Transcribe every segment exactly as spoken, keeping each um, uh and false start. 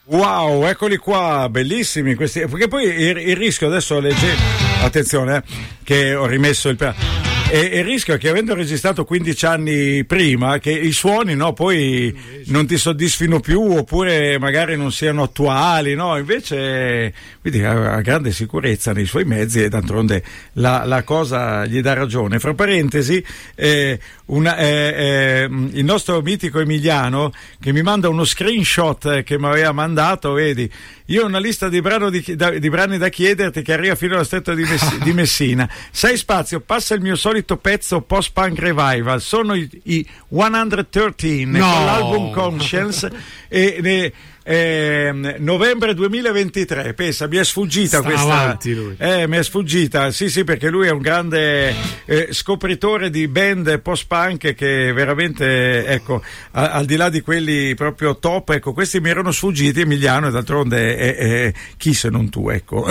Wow, eccoli qua, bellissimi questi, perché poi il, il rischio adesso legge, attenzione, eh, che ho rimesso il e il rischio è che avendo registrato quindici anni prima che i suoni, no, poi non ti soddisfino più oppure magari non siano attuali, no, invece quindi ha grande sicurezza nei suoi mezzi e d'altronde la, la cosa gli dà ragione. Fra parentesi, eh, una, eh, eh, il nostro mitico Emiliano che mi manda uno screenshot che mi aveva mandato, vedi, io ho una lista di, brano di, da, di brani da chiederti che arriva fino alla stretta di, Mess- di Messina. Sai spazio, passa il mio solito pezzo post-punk revival, sono i, i centotredici no. con l'album Conscience e ne, eh, novembre duemilaventitré, pensa, mi è sfuggita Sta questa avanti lui. Eh, mi è sfuggita, sì sì, perché lui è un grande eh, scopritore di band post-punk che veramente, ecco, a, al di là di quelli proprio top, ecco, questi mi erano sfuggiti, Emiliano, e d'altronde eh, eh, chi se non tu, ecco.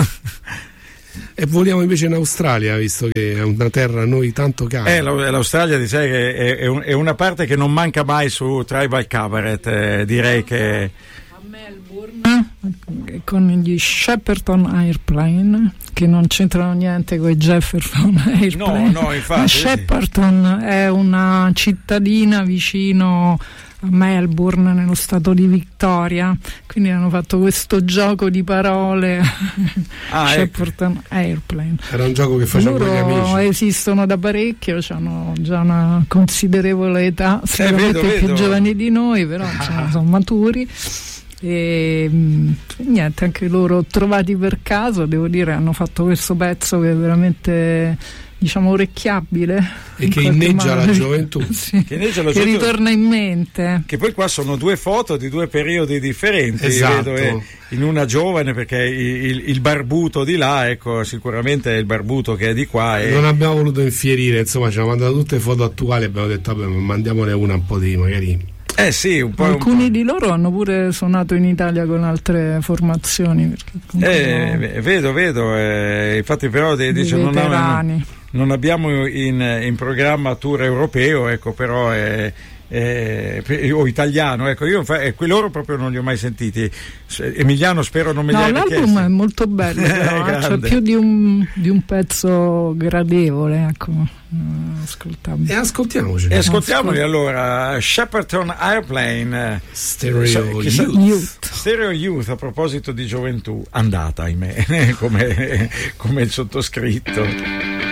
E voliamo invece in Australia, visto che è una terra a noi tanto cara. Eh, l'Australia dice che è, è, un, è una parte che non manca mai su Tribal Cabaret, eh, direi che a Melbourne con gli Shepperton Airplane, che non c'entrano niente con i Jefferson Airplane. No, no, infatti. Shepperton sì. È una cittadina vicino a Melbourne, nello stato di Victoria, quindi hanno fatto questo gioco di parole. Ah, Shepperton ecco. Airplane era un gioco che facevano loro gli amici. esistono da parecchio, hanno già una considerevole età, sicuramente eh, vedo, più vedo. giovani di noi, però insomma, sono maturi e niente, anche loro trovati per caso, devo dire, hanno fatto questo pezzo che è veramente, diciamo, orecchiabile e che inneggia la gioventù. Sì, che, inneggia la che gioventù. ritorna in mente, che poi qua sono due foto di due periodi differenti. Esatto. Vedo, eh, in una giovane, perché il, il, il barbuto di là, ecco, sicuramente è il barbuto che è di qua e... non abbiamo voluto infierire, insomma ci hanno mandato tutte foto attuali e abbiamo detto vabbè, mandiamone una un po' di magari. Eh sì, un po'. Alcuni un po'. di loro hanno pure suonato in Italia con altre formazioni. Eh, sono... vedo, vedo. Eh, infatti, però dice non, abbiamo, non abbiamo in, in programma tour europeo, ecco, però è. Eh, o italiano, ecco, io eh, loro proprio non li ho mai sentiti. Emiliano, spero non me li no, hai l'album richiesti. è molto bello, però, eh, c'è più di un, di un pezzo gradevole, ecco, ascoltabile. E ascoltiamoci. E ascoltiamoli allora. Shepperton Airplane, Stereo so, chissà, Youth. Youth. Stereo Youth, a proposito di gioventù andata, ahimè, come, come il sottoscritto.